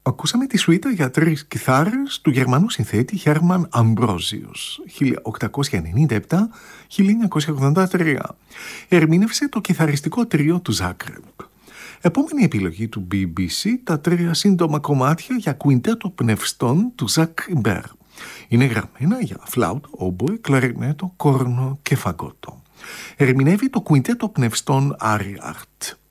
Ακούσαμε τη σουίτα για 3 κιθάρες του Γερμανού συνθέτη Hermann Ambrosius, 1897-1983. Ερμήνευσε το κιθαριστικό τρίο του Ζάγκρεπ. Επόμενη επιλογή του BBC, τα 3 σύντομα κομμάτια για κουιντέτο πνευστών του Ζακ Ιμπέρ. Είναι γραμμένα για φλάουτ, όμποε, κλαρινέτο, κόρνο και φαγκότο. Ερμηνεύει το κουιντέτο πνευστών Άριαρτ.